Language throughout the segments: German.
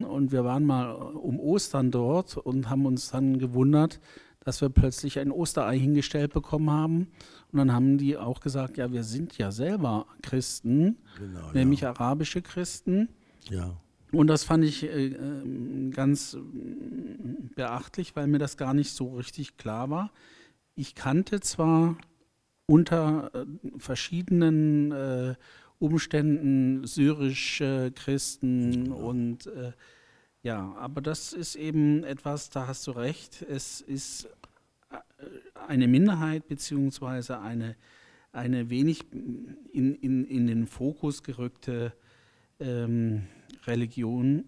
und wir waren mal um Ostern dort und haben uns dann gewundert, dass wir plötzlich ein Osterei hingestellt bekommen haben. Und dann haben die auch gesagt, ja, wir sind ja selber Christen, Genau, nämlich ja. arabische Christen. Ja, Und das fand ich ganz beachtlich, weil mir das gar nicht so richtig klar war. Ich kannte zwar unter verschiedenen Umständen syrische Christen und ja, aber das ist eben etwas, da hast du recht, es ist eine Minderheit beziehungsweise eine wenig in den Fokus gerückte Religion,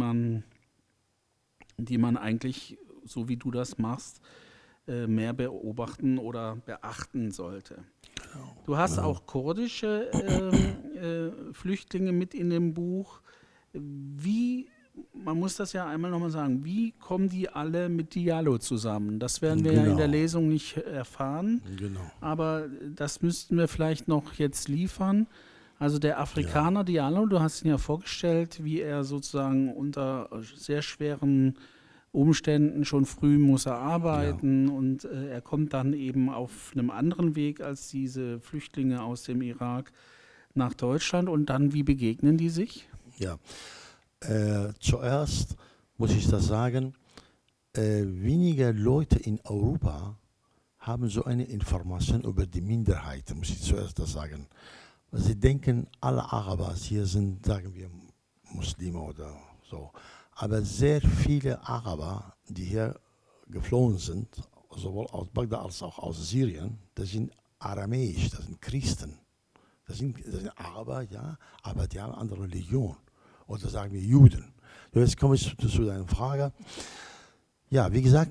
die man eigentlich, so wie du das machst, mehr beobachten oder beachten sollte. Du hast auch kurdische Flüchtlinge mit in dem Buch. Wie, man muss das ja einmal nochmal sagen, wie kommen die alle mit Diallo zusammen? Das werden wir ja in der genau, Lesung nicht erfahren, genau. aber das müssten wir vielleicht noch jetzt liefern. Also der Ja, Afrikaner Diallo, du hast ihn ja vorgestellt, wie er sozusagen unter sehr schweren Umständen schon früh muss er ja. arbeiten und er kommt dann eben auf einem anderen Weg als diese Flüchtlinge aus dem Irak nach Deutschland und dann, wie begegnen die sich? Ja. Zuerst muss ich das sagen, weniger Leute in Europa haben so eine Information über die Minderheit, muss ich zuerst das sagen. Sie denken, alle Araber hier sind, sagen wir, Muslime oder so. Aber sehr viele Araber, die hier geflohen sind, sowohl aus Bagdad als auch aus Syrien, das sind aramäisch, das sind Christen. Das sind Araber, ja, aber die haben eine andere Religion. Oder sagen wir Juden. So, jetzt komme ich zu deiner Frage. Ja, wie gesagt,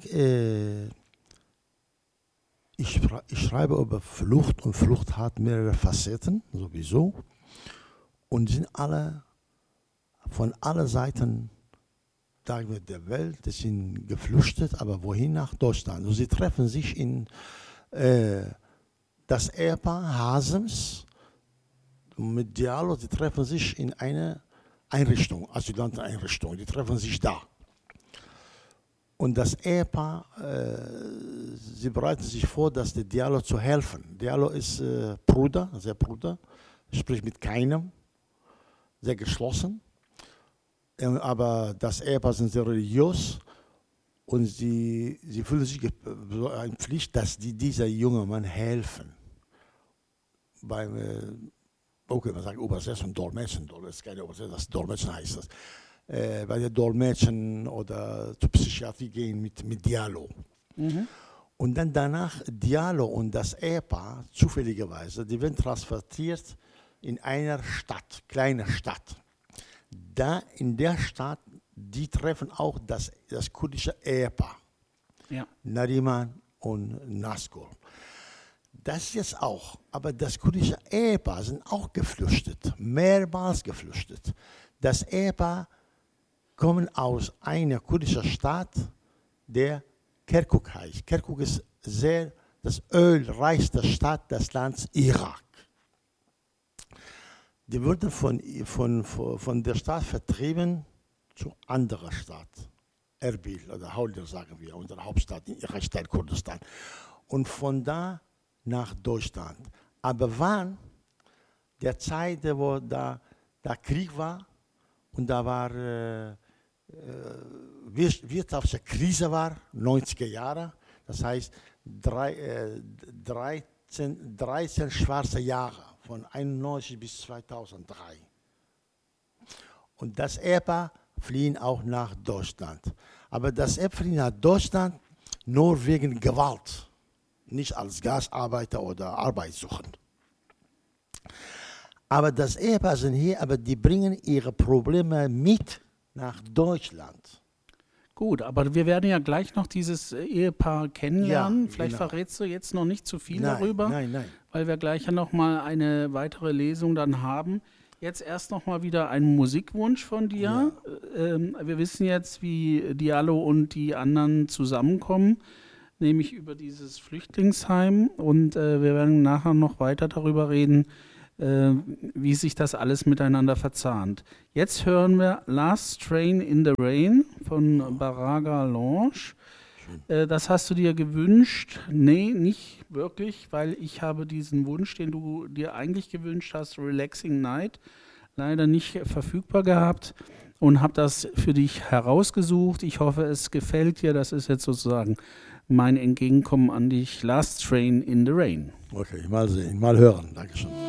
ich schreibe über Flucht und Flucht hat mehrere Facetten, sowieso. Und sind alle von allen Seiten, sagen wir, der Welt, die sind geflüchtet, aber wohin? Nach Deutschland. Und sie treffen sich in das Ehepaar Hasems mit Diallo, die treffen sich in einer Einrichtung, Asylanteneinrichtung, die treffen sich da. Und das Ehepaar, sie bereiten sich vor, dass der Diallo zu helfen. Diallo ist Bruder, sehr Bruder, spricht mit keinem, sehr geschlossen. Aber das Ehepaar sind sehr religiös und sie fühlen sich so eine Pflicht, dass dieser junge Mann helfen. Beim, okay, man sagt Übersetzung, Dolmetschen, das ist keine Übersetzung, das Dolmetschen heißt das. Bei der Dolmetschen oder zur Psychiatrie gehen mit Diallo. Mhm. Und dann danach Diallo und das Ehepaar, zufälligerweise, die werden transportiert in einer Stadt, kleine Stadt. Da in der Stadt, die treffen auch das kurdische Ehepaar, Ja. Nariman und Nazgul. Das jetzt auch, aber das kurdische Ehepaar sind auch geflüchtet, mehrmals geflüchtet. Das Ehepaar kommt aus einer kurdischen Stadt, der Kirkuk heißt. Kirkuk ist das ölreichste Stadt des Landes Irak. Die wurden von der Stadt vertrieben zu anderer Stadt. Erbil oder Hawler, sagen wir, unsere Hauptstadt in ihrer Stadt Kurdistan. Und von da nach Deutschland. Aber wann? Der Zeit, wo da Krieg war und da war wirtschaftliche Krise war, 90er Jahre, das heißt 13 schwarze Jahre, von 91 bis 2003. Und das Ehepaar fliehen auch nach Deutschland. Aber das Ehepaar fliehen nach Deutschland nur wegen Gewalt, nicht als Gastarbeiter oder arbeitssuchend. Aber das Ehepaar sind hier, aber die bringen ihre Probleme mit nach Deutschland. Gut, aber wir werden ja gleich noch dieses Ehepaar kennenlernen. Ja, Vielleicht genau. verrätst du jetzt noch nicht zu viel Nein, darüber, nein. weil wir gleich ja noch mal eine weitere Lesung dann haben. Jetzt erst noch mal wieder ein Musikwunsch von dir. Wir wissen jetzt, wie Diallo und die anderen zusammenkommen, nämlich über dieses Flüchtlingsheim. Und wir werden nachher noch weiter darüber reden, wie sich das alles miteinander verzahnt. Jetzt hören wir Last Train in the Rain von Baraga Lounge. Das hast du dir gewünscht? Nee, nicht wirklich, weil ich habe diesen Wunsch, den du dir eigentlich gewünscht hast, Relaxing Night, leider nicht verfügbar gehabt und habe das für dich herausgesucht. Ich hoffe, es gefällt dir. Das ist jetzt sozusagen mein Entgegenkommen an dich. Last Train in the Rain. Okay, mal sehen, mal hören. Dankeschön.